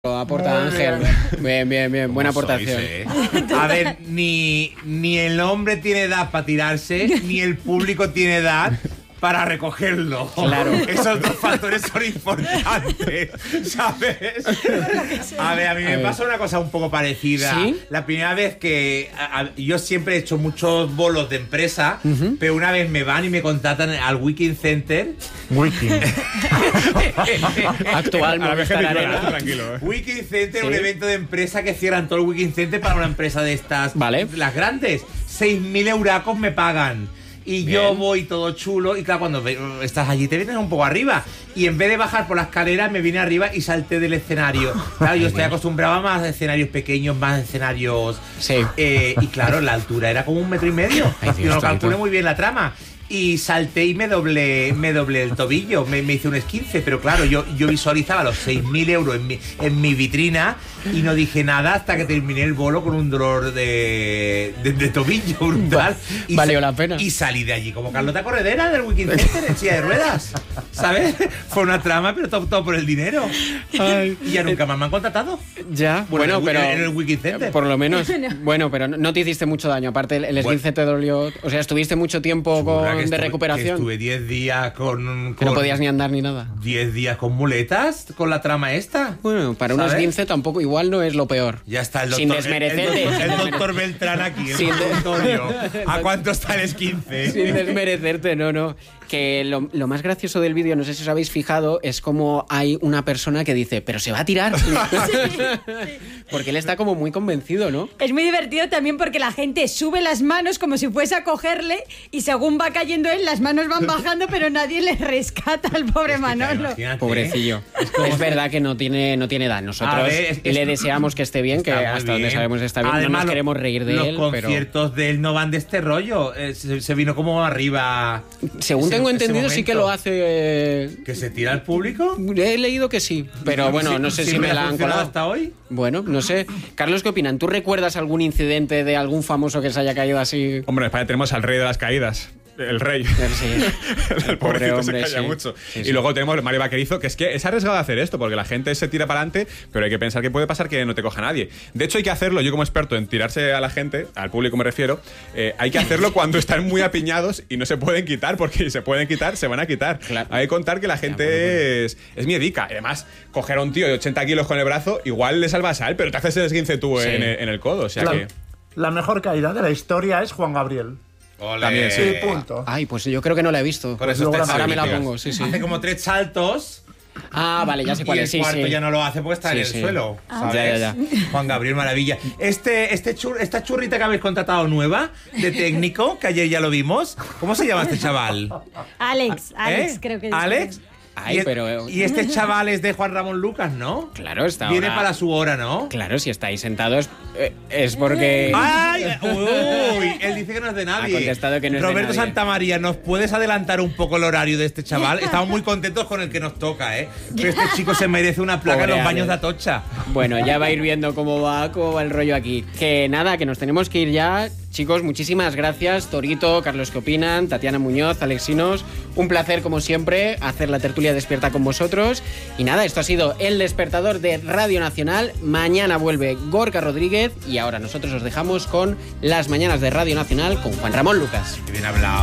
Lo aporta Ángel. Bien. Buena aportación. A ver, ni el hombre tiene edad para tirarse, ni el público tiene edad para recogerlo. Claro. Esos dos factores son importantes, ¿sabes? A ver, a mí me pasa una cosa un poco parecida. ¿Sí? La primera vez que... yo siempre he hecho muchos bolos de empresa, pero una vez me van y me contratan al Wiking Center. Wiking. Actual Movistar Arena. Tranquilo. Wiking Center, Sí. un evento de empresa que cierran todo el Wiking Center para una empresa de estas. Vale. Las grandes. 6.000 euracos me pagan. Y Bien. yo voy todo chulo. Y claro, cuando estás allí te vienes un poco arriba. Y en vez de bajar por la escalera, me vine arriba y salté del escenario. Claro, yo estoy acostumbrado a más escenarios pequeños, más escenarios. Sí. Y claro, la altura era como 1,5 metros. Ay, Dios Yo no santo. calculé muy bien la trama. Y salté y me doblé el tobillo, me hice un esguince, pero claro, yo visualizaba los 6.000 euros en mi vitrina y no dije nada hasta que terminé el bolo con un dolor de tobillo brutal. Y Valió la pena. Y salí de allí como Carlota Corredera del Wiking Center en silla de ruedas, ¿sabes? Fue una trama, pero todo por el dinero. Ay. Y ya nunca más me han contratado. Ya, bueno, pero... En el Wiking Center. Por lo menos... Bueno, pero no te hiciste mucho daño. Aparte, el esguince te dolió... O sea, estuviste mucho tiempo Churra, que de estuve- recuperación. que Estuve 10 días con... Que no podías ni andar ni nada. 10 días con muletas, con la trama esta. Bueno, para un ¿sabes? esguince tampoco, igual no es lo peor. Ya está el doctor. Sin desmerecerte. El doctor Beltrán aquí, el Sin consultorio. ¿A cuánto está el esguince? Sin desmerecerte, no. Que lo más gracioso del vídeo, no sé si os habéis fijado, es como hay una persona que dice, pero se va a tirar. Porque él está como muy convencido, ¿no? Es muy divertido también porque la gente sube las manos como si fuese a cogerle y según va cayendo él, las manos van bajando, pero nadie le rescata al pobre Manolo. Imagínate. Pobrecillo. Es verdad que no tiene edad. Nosotros A ver, le deseamos que esté bien, que Está muy hasta donde bien. sabemos está bien. Además, no nos queremos reír de los él, pero... conciertos de él no van de este rollo. Se vino como arriba. Según ese- tengo ese entendido, sí que momento. lo hace... ¿Que se tira al público? He leído que sí, pero bueno, no sé si me la han colado. hasta hoy. Bueno, no sé. Carlos, ¿qué opinan? ¿Tú recuerdas algún incidente de algún famoso que se haya caído así? Hombre, en España tenemos al rey de las caídas. El rey. Sí. El pobrecito hombre, se caía sí. mucho. Sí, sí. Y luego tenemos Mario Vaquerizo, que es arriesgado hacer esto, porque la gente se tira para adelante, pero hay que pensar que puede pasar que no te coja nadie. De hecho, hay que hacerlo, yo como experto en tirarse a la gente, al público me refiero, hay que hacerlo cuando están muy apiñados y no se pueden quitar, porque si se pueden quitar, se van a quitar. Claro. Hay que contar que la gente es miedica. Además, coger a un tío de 80 kilos con el brazo, igual le salvas a él, pero te haces el esguince tú Sí. en el codo. O sea que... La mejor caída de la historia es Juan Gabriel. Ole. También, Sí, punto. Ay, pues yo creo que no la he visto. Por eso Luego está- Ahora me la míticas. pongo, sí. Hace como 3 saltos. Ah, vale, ya sé cuál Y el es, sí, cuarto sí. ya no lo hace porque está Sí, en el sí. suelo. ¿sabes? Ya. Juan Gabriel, maravilla. Esta churrita que habéis contratado nueva de técnico, que ayer ya lo vimos. ¿Cómo se llama este chaval? Alex, creo que es. ¿Alex? Ay, pero... Y este chaval es de Juan Ramón Lucas, ¿no? Claro, está Viene ahora... para su hora, ¿no? Claro, si estáis sentados es porque... ¡Ay! ¡Uy! Él dice que no es de nadie. Ha contestado que no es de Roberto nadie. Santamaría, ¿nos puedes adelantar un poco el horario de este chaval? Estamos muy contentos con el que nos toca, ¿eh? Pero este chico se merece una placa Pobre en los baños Alex. de Atocha. Bueno, ya va a ir viendo cómo va el rollo aquí. Que nada, que nos tenemos que ir ya. Chicos, muchísimas gracias. Torito, Carlos, ¿qué opinan? Tatiana Muñoz, Alexinos. Un placer, como siempre, hacer la tertulia despierta con vosotros. Y nada, esto ha sido El Despertador de Radio Nacional. Mañana vuelve Gorka Rodríguez. Y ahora nosotros os dejamos con Las Mañanas de Radio Nacional con Juan Ramón Lucas. Que bien hablado.